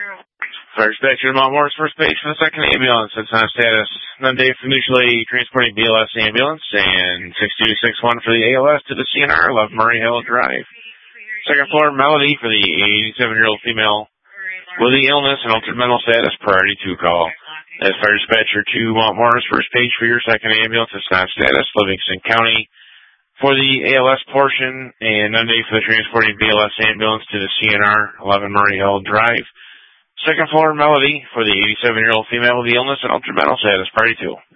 Fire dispatcher, Mount Morris, first page for the second ambulance. It's on status. None Dave from mutually transporting BLS ambulance and 6261 for the ALS to the CNR, 11 Murray Hill Drive. Second floor, Melody for the 87-year-old female with the illness and altered mental status, priority 2 call. As fire dispatcher to Mount Morris, first page for your second ambulance. It's on status, Livingston County for the ALS portion, and none Dave for the transporting BLS ambulance to the CNR, 11 Murray Hill Drive. Second floor, Melody for the 87-year-old female with the illness and altered mental status, priority 2.